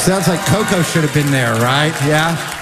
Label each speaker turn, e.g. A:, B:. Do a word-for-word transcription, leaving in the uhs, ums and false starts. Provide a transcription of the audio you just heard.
A: Sounds like Coco should have been there, right? Yeah?